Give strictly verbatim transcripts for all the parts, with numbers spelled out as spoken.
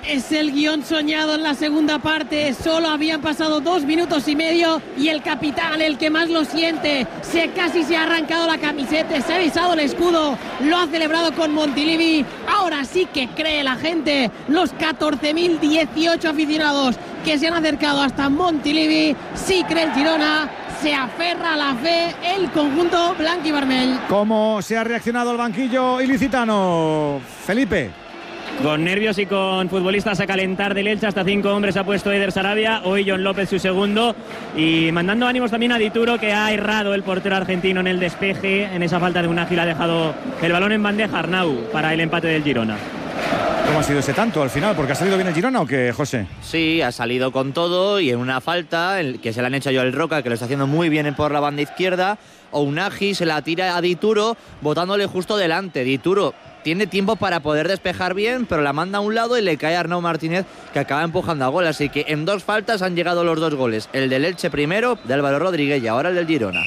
Es el guión soñado en la segunda parte. Solo habían pasado dos minutos y medio y el capitán, el que más lo siente, se casi se ha arrancado la camiseta, se ha besado el escudo, lo ha celebrado con Montilivi. Ahora sí que cree la gente, los catorce mil dieciocho aficionados que se han acercado hasta Montilivi. Sí cree el Girona, se aferra a la fe el conjunto blanquivermell. ¿Cómo se ha reaccionado el banquillo ilicitano, Felipe? Con nervios y con futbolistas a calentar del Elche, hasta cinco hombres ha puesto Eider Sarabia, hoy John López su segundo, y mandando ánimos también a Dituro, que ha errado el portero argentino en el despeje, en esa falta de un ágil ha dejado el balón en bandeja Arnau para el empate del Girona. ¿Cómo ha sido ese tanto al final? ¿Porque ha salido bien el Girona o qué, José? Sí, ha salido con todo y en una falta el que se le han hecho a Joel Roca, que lo está haciendo muy bien por la banda izquierda. Ounagi se la tira a Dituro, botándole justo delante. Dituro tiene tiempo para poder despejar bien, pero la manda a un lado y le cae a Arnau Martínez, que acaba empujando a gol. Así que en dos faltas han llegado los dos goles. El del Elche primero, de Álvaro Rodríguez, y ahora el del Girona.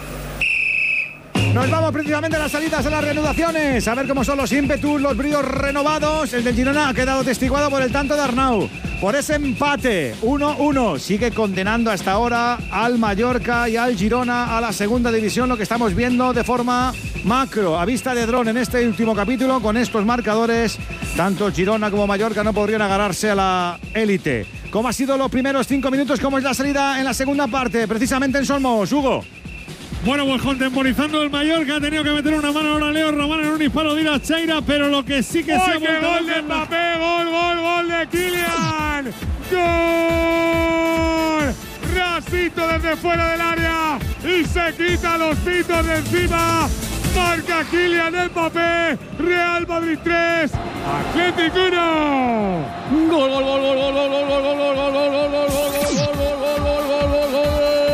Nos vamos precisamente a las salidas, a las reanudaciones, a ver cómo son los ímpetus, los bríos renovados. El del Girona ha quedado testiguado por el tanto de Arnau, por ese empate uno uno. Sigue condenando hasta ahora al Mallorca y al Girona a la segunda división, lo que estamos viendo de forma macro, a vista de dron en este último capítulo. Con estos marcadores, tanto Girona como Mallorca no podrían agarrarse a la élite. ¿Cómo han sido los primeros cinco minutos? ¿Cómo es la salida en la segunda parte? Precisamente en Solmos, Hugo. Bueno, pues contemporizando el Mallorca, ha tenido que meter una mano ahora Leo Román en un disparo de Iracheira, pero lo que sí que se ha vuelto gol de Mbappé, gol, gol, gol de Kylian. ¡Gol! Rasito desde fuera del área y se quita los pitos de encima. Marca Kylian Mbappé, Real Madrid tres, Atlético uno. Gol, gol, gol, gol, gol, gol, gol, gol, gol, gol, gol, gol, gol, gol, gol, gol, gol.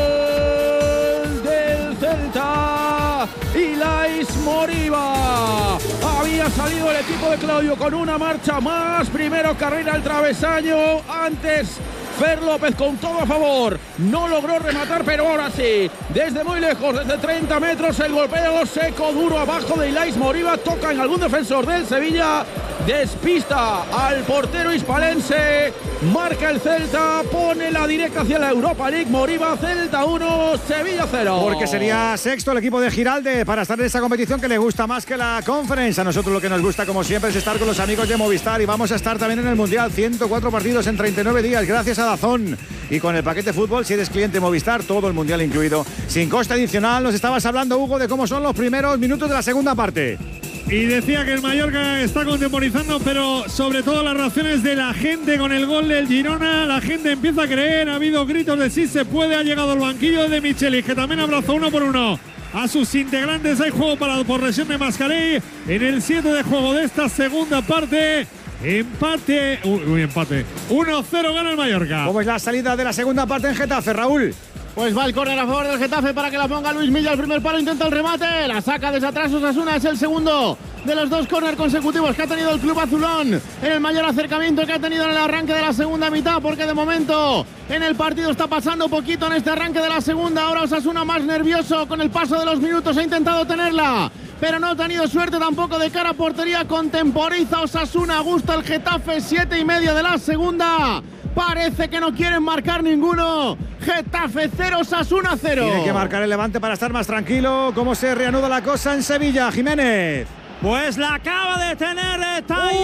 Ilaix Moriba. Había salido el equipo de Claudio con una marcha más. Primero carrera al travesaño. Antes Fer López con todo a favor. No logró rematar, pero ahora sí. Desde muy lejos, desde treinta metros, el golpeo seco, duro abajo de Ilaix Moriba. Toca en algún defensor del Sevilla. Despista al portero hispalense. Marca el Celta, pone la directa hacia la Europa League. Moriba, Celta uno, Sevilla cero. Porque sería sexto el equipo de Giralde para estar en esa competición que le gusta más que la Conference. A nosotros lo que nos gusta, como siempre, es estar con los amigos de Movistar, y vamos a estar también en el Mundial. ciento cuatro partidos en treinta y nueve días, gracias a Dazón. Y con el paquete fútbol, si eres cliente Movistar, todo el Mundial incluido, sin coste adicional. Nos estabas hablando, Hugo, de cómo son los primeros minutos de la segunda parte. Y decía que el Mallorca está contemporizando, pero sobre todo las reacciones de la gente con el gol del Girona. La gente empieza a creer, ha habido gritos de sí se puede, ha llegado el banquillo de Michelis, que también abrazó uno por uno a sus integrantes. Hay juego para por lesión de Mascarell en el siete de juego de esta segunda parte. Empate, uy, uy empate, uno cero gana el Mallorca. ¿Cómo es la salida de la segunda parte en Getafe, Raúl? Pues va el córner a favor del Getafe para que la ponga Luis Milla. El primer palo, intenta el remate, la saca desde atrás Osasuna. Es el segundo de los dos córner consecutivos que ha tenido el club azulón en el mayor acercamiento que ha tenido en el arranque de la segunda mitad, porque de momento en el partido está pasando poquito en este arranque de la segunda. Ahora Osasuna más nervioso con el paso de los minutos, ha intentado tenerla, pero no ha tenido suerte tampoco de cara a portería. Contemporiza Osasuna, gusta el Getafe, siete y medio de la segunda. Parece que no quieren marcar ninguno. Getafe cero, Osasuna cero. Tiene que marcar el Levante para estar más tranquilo. ¿Cómo se reanuda la cosa en Sevilla, Jiménez? Pues la acaba de tener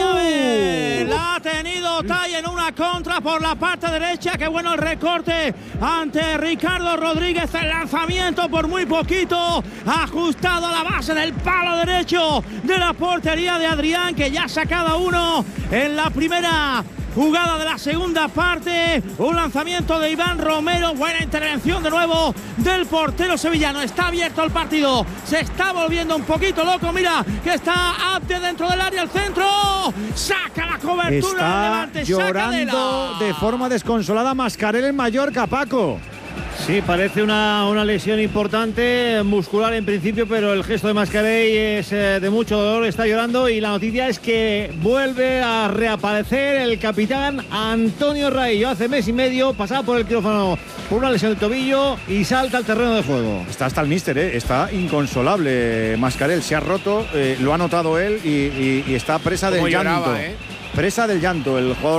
Talle. Uh. La ha tenido Talle en una contra por la parte derecha. Qué bueno el recorte ante Ricardo Rodríguez. El lanzamiento por muy poquito, ajustado a la base del palo derecho de la portería de Adrián, que ya ha sacado uno en la primera jugada de la segunda parte. Un lanzamiento de Iván Romero. Buena intervención de nuevo del portero sevillano. Está abierto el partido. Se está volviendo un poquito loco. Mira que está Abde dentro del área. El centro. Saca la cobertura. Está del Levante. llorando de forma desconsolada Mascarell en Mallorca, Paco. Sí, parece una, una lesión importante, muscular en principio, pero el gesto de Mascarell es eh, de mucho dolor, está llorando, y la noticia es que vuelve a reaparecer el capitán Antonio Raillo. Hace mes y medio pasaba por el quirófano por una lesión de tobillo y salta al terreno de juego. Está hasta el míster, ¿eh? Está inconsolable Mascarell, se ha roto, eh, lo ha notado él y, y, y está presa del llanto. Lloraba, ¿eh? Presa del llanto el jugador